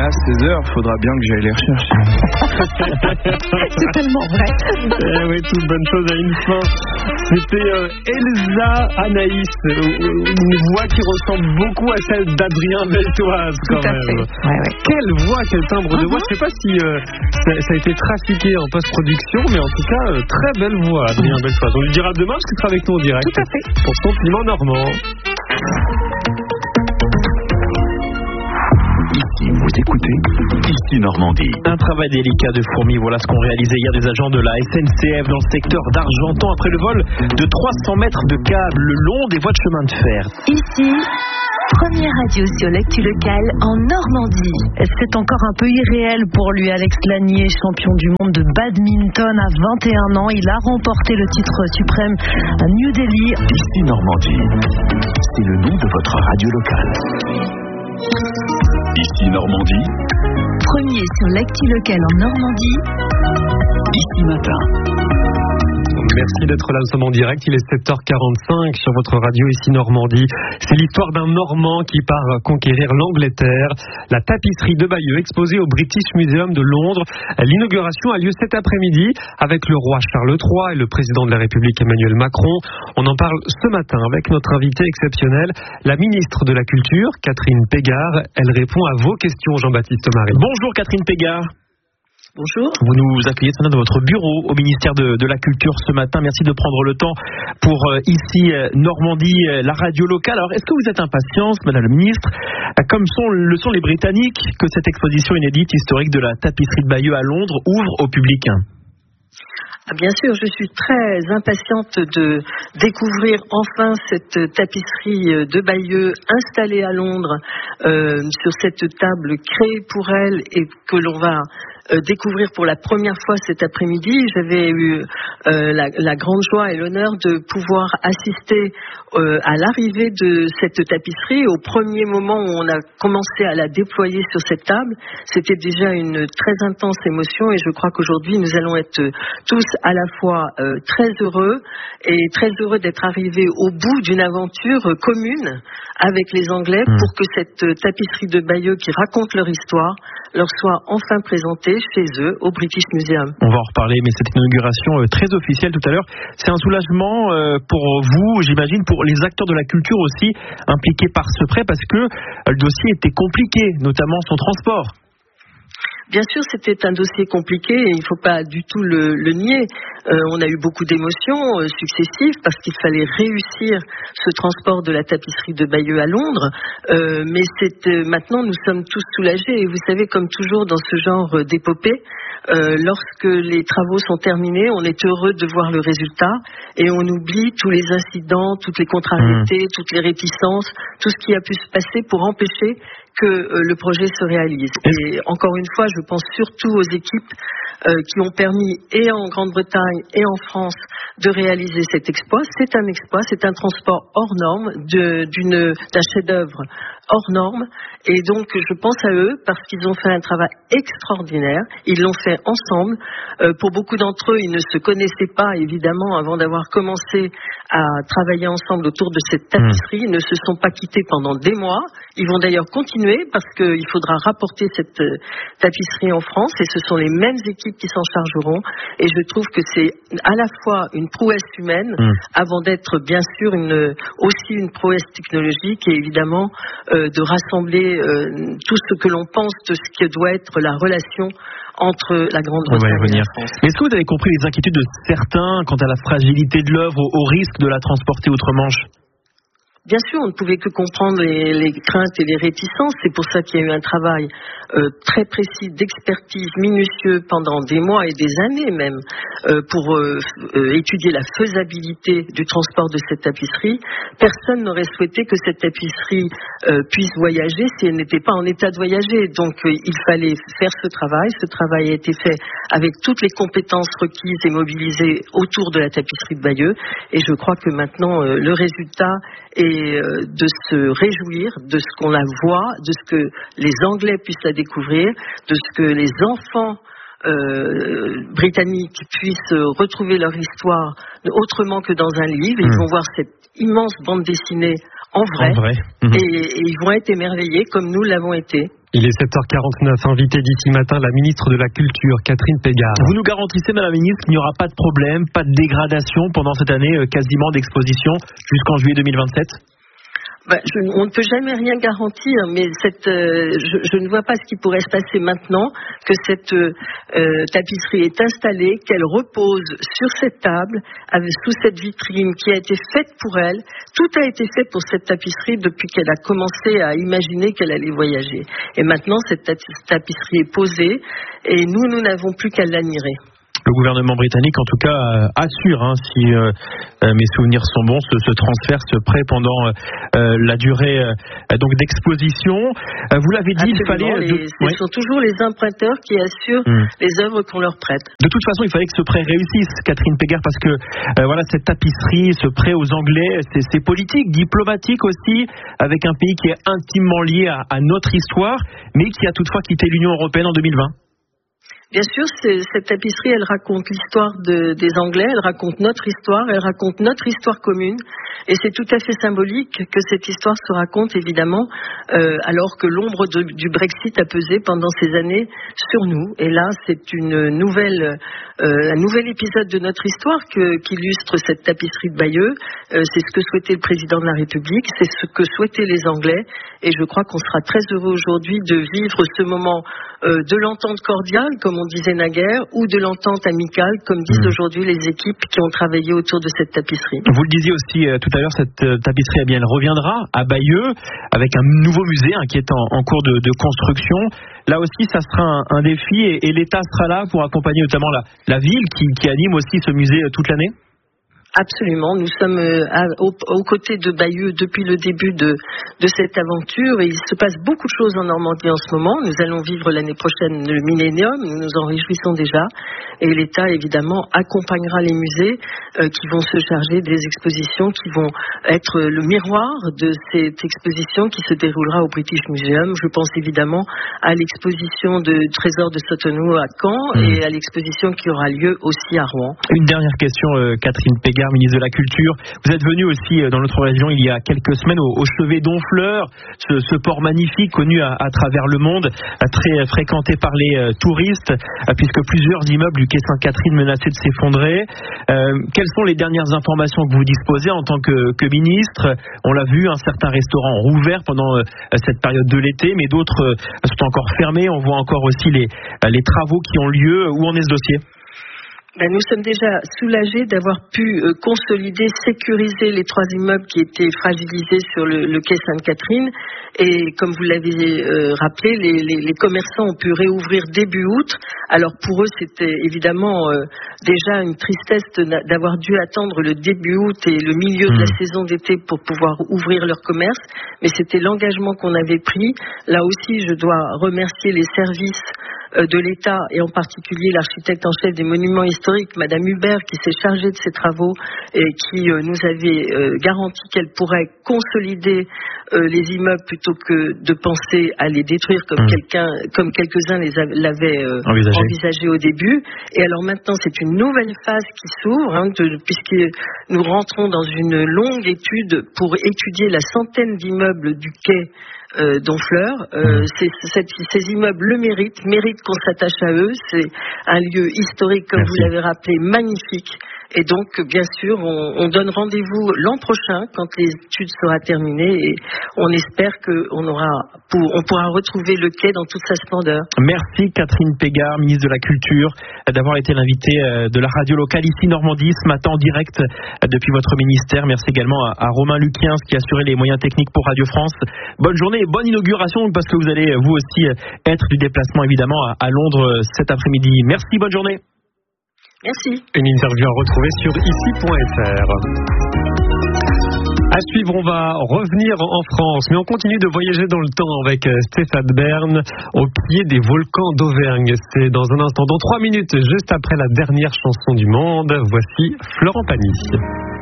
à 16h, faudra bien que j'aille les rechercher. C'est tellement vrai. Oui, toute bonne chose a une fin. C'était Elsa Anaïs, une voix qui ressemble beaucoup à celle d'Adrien Beltoise quand même. Ouais. Quelle voix, quel timbre de voix. Je sais pas si ça a été trafiqué en post-production, mais en tout cas, très belle voix, Adrien Beltoise. On lui dira demain parce qu'il sera avec nous en direct. Tout à fait. Pour son piment normand. Ici, vous écoutez Ici Normandie. Un travail délicat de fourmi, voilà ce qu'ont réalisé hier des agents de la SNCF dans le secteur d'Argentan après le vol de 300 mètres de câbles le long des voies de chemin de fer. Ici, première radio sur l'actu locale en Normandie. C'est encore un peu irréel pour lui, Alex Lanier, champion du monde de badminton à 21 ans. Il a remporté le titre suprême à New Delhi. Ici Normandie, c'est le nom de votre radio locale. Ici Normandie, Premier sur l'actu locale en Normandie. Ici Matin. Merci d'être là, nous sommes en direct, il est 7h45 sur votre radio Ici Normandie. C'est l'histoire d'un Normand qui part conquérir l'Angleterre. La tapisserie de Bayeux exposée au British Museum de Londres. L'inauguration a lieu cet après-midi avec le roi Charles III et le président de la République Emmanuel Macron. On en parle ce matin avec notre invitée exceptionnelle, la ministre de la Culture, Catherine Pégard. Elle répond à vos questions, Jean-Baptiste Marie. Bonjour Catherine Pégard. Bonjour. Vous nous accueillez ce matin dans votre bureau au ministère de la Culture ce matin. Merci de prendre le temps pour Ici Normandie, la radio locale. Alors, est-ce que vous êtes impatiente, Madame la Ministre, comme le sont les Britanniques, que cette exposition inédite historique de la tapisserie de Bayeux à Londres ouvre au public? Bien sûr, je suis très impatiente de découvrir enfin cette tapisserie de Bayeux installée à Londres sur cette table créée pour elle et que l'on va découvrir pour la première fois cet après-midi. J'avais eu la grande joie et l'honneur de pouvoir assister à l'arrivée de cette tapisserie. Au premier moment où on a commencé à la déployer sur cette table, c'était déjà une très intense émotion et je crois qu'aujourd'hui nous allons être tous à la fois très heureux et très heureux d'être arrivés au bout d'une aventure commune avec les Anglais pour que cette tapisserie de Bayeux qui raconte leur histoire leur soit enfin présentée chez eux au British Museum. On va en reparler, mais cette inauguration très officielle tout à l'heure, c'est un soulagement pour vous, j'imagine, pour les acteurs de la culture aussi impliqués par ce prêt, parce que le dossier était compliqué, notamment son transport. Bien sûr, c'était un dossier compliqué et il ne faut pas du tout le nier. On a eu beaucoup d'émotions successives parce qu'il fallait réussir ce transport de la tapisserie de Bayeux à Londres. Mais maintenant, nous sommes tous soulagés. Et vous savez, comme toujours dans ce genre d'épopée, lorsque les travaux sont terminés, on est heureux de voir le résultat et on oublie tous les incidents, toutes les contrariétés, toutes les réticences, tout ce qui a pu se passer pour empêcher que le projet se réalise. Et encore une fois, je pense surtout aux équipes qui ont permis, et en Grande-Bretagne et en France, de réaliser cet exploit. C'est un exploit, c'est un transport hors norme d'un chef-d'œuvre hors norme. Et donc, je pense à eux parce qu'ils ont fait un travail extraordinaire. Ils l'ont fait ensemble. Pour beaucoup d'entre eux, ils ne se connaissaient pas, évidemment, avant d'avoir commencé à travailler ensemble autour de cette tapisserie. Ils ne se sont pas quittés pendant des mois. Ils vont d'ailleurs continuer parce qu'il faudra rapporter cette tapisserie en France et ce sont les mêmes équipes qui s'en chargeront. Et je trouve que c'est à la fois une prouesse humaine avant d'être bien sûr aussi une prouesse technologique et évidemment de rassembler tout ce que l'on pense de ce que doit être la relation entre la Grande-Bretagne et la France. Mais est-ce que vous avez compris les inquiétudes de certains quant à la fragilité de l'œuvre, au risque de la transporter outre-Manche ? Bien sûr, on ne pouvait que comprendre les craintes et les réticences. C'est pour ça qu'il y a eu un travail très précis d'expertise minutieux pendant des mois et des années même pour étudier la faisabilité du transport de cette tapisserie. Personne n'aurait souhaité que cette tapisserie puisse voyager si elle n'était pas en état de voyager. Donc il fallait faire ce travail. Ce travail a été fait avec toutes les compétences requises et mobilisées autour de la tapisserie de Bayeux. Et je crois que maintenant le résultat est de se réjouir de ce qu'on la voit, de ce que les Anglais puissent la découvrir, de ce que les enfants britanniques puissent retrouver leur histoire autrement que dans un livre. Ils vont voir cette immense bande dessinée en vrai. Et ils vont être émerveillés comme nous l'avons été. Il est 7h49, invité d'ici matin la ministre de la Culture, Catherine Pégard. Vous nous garantissez, Madame la ministre, qu'il n'y aura pas de problème, pas de dégradation pendant cette année quasiment d'exposition jusqu'en juillet 2027 ? On ne peut jamais rien garantir, mais je ne vois pas ce qui pourrait se passer maintenant que cette tapisserie est installée, qu'elle repose sur cette table, sous cette vitrine qui a été faite pour elle. Tout a été fait pour cette tapisserie depuis qu'elle a commencé à imaginer qu'elle allait voyager. Et maintenant, cette tapisserie est posée et nous n'avons plus qu'à l'admirer. Le gouvernement britannique, en tout cas, assure, si mes souvenirs sont bons, ce transfert, ce prêt pendant la durée donc d'exposition. Vous l'avez dit, absolument, il fallait... Ce sont toujours les emprunteurs qui assurent les œuvres qu'on leur prête. De toute façon, il fallait que ce prêt réussisse, Catherine Pégard, parce que cette tapisserie, ce prêt aux Anglais, c'est politique, diplomatique aussi, avec un pays qui est intimement lié à notre histoire, mais qui a toutefois quitté l'Union européenne en 2020. Bien sûr, cette tapisserie, elle raconte l'histoire des Anglais, elle raconte notre histoire commune. Et c'est tout à fait symbolique que cette histoire se raconte, évidemment, alors que l'ombre du Brexit a pesé pendant ces années sur nous. Et là, c'est un nouvel épisode de notre histoire qu'illustre cette tapisserie de Bayeux. C'est ce que souhaitait le président de la République, c'est ce que souhaitaient les Anglais. Et je crois qu'on sera très heureux aujourd'hui de vivre ce moment de l'entente cordiale, comme on disait naguère, ou de l'entente amicale, comme disent aujourd'hui les équipes qui ont travaillé autour de cette tapisserie. Vous le disiez aussi tout à l'heure, cette tapisserie, elle reviendra à Bayeux avec un nouveau musée qui est en cours de construction. Là aussi, ça sera un défi et l'État sera là pour accompagner notamment la ville qui anime aussi ce musée toute l'année. Absolument, nous sommes aux côtés de Bayeux depuis le début de cette aventure et il se passe beaucoup de choses en Normandie en ce moment. Nous allons vivre l'année prochaine le millénium, nous nous en réjouissons déjà et l'État évidemment accompagnera les musées qui vont se charger des expositions qui vont être le miroir de cette exposition qui se déroulera au British Museum. Je pense évidemment à l'exposition de Trésor de Sotteno à Caen et à l'exposition qui aura lieu aussi à Rouen. Une dernière question, Catherine Pégard, ministre de la Culture. Vous êtes venu aussi dans notre région il y a quelques semaines au chevet d'Honfleur, ce port magnifique connu à travers le monde, très fréquenté par les touristes, puisque plusieurs immeubles du quai Sainte-Catherine menaçaient de s'effondrer. Quelles sont les dernières informations que vous disposez en tant que ministre ? On l'a vu, certains restaurants ont rouvert pendant cette période de l'été, mais d'autres sont encore fermés. On voit encore aussi les travaux qui ont lieu. Où en est ce dossier ? Nous sommes déjà soulagés d'avoir pu consolider, sécuriser les 3 immeubles qui étaient fragilisés sur le quai Sainte-Catherine. Et comme vous l'avez rappelé, les commerçants ont pu réouvrir début août. Alors pour eux, c'était évidemment déjà une tristesse d'avoir dû attendre le début août et le milieu de la saison d'été pour pouvoir ouvrir leur commerce. Mais c'était l'engagement qu'on avait pris. Là aussi, je dois remercier les services de l'État et en particulier l'architecte en chef des monuments historiques, Madame Hubert, qui s'est chargée de ces travaux et qui nous avait garanti qu'elle pourrait consolider les immeubles plutôt que de penser à les détruire comme quelques-uns l'avaient envisagé au début. Et alors maintenant, c'est une nouvelle phase qui s'ouvre, puisque nous rentrons dans une longue étude pour étudier la centaine d'immeubles du quai d'Honfleur. Ces immeubles le méritent qu'on s'attache à eux. C'est un lieu historique, comme vous l'avez rappelé, magnifique. Et donc, bien sûr, on donne rendez-vous l'an prochain quand l'étude sera terminée et on espère qu'on pourra retrouver le quai dans toute sa splendeur. Merci Catherine Pégard, ministre de la Culture, d'avoir été l'invitée de la radio locale ici Normandie ce matin en direct depuis votre ministère. Merci également à Romain Luquiens qui a assuré les moyens techniques pour Radio France. Bonne journée et bonne inauguration parce que vous allez vous aussi être du déplacement évidemment à Londres cet après-midi. Merci, bonne journée. Merci. Une interview à retrouver sur ici.fr. À suivre, on va revenir en France, mais on continue de voyager dans le temps avec Stéphane Bern au pied des volcans d'Auvergne. C'est dans un instant, dans 3 minutes, juste après la dernière chanson du monde. Voici Florent Pagny.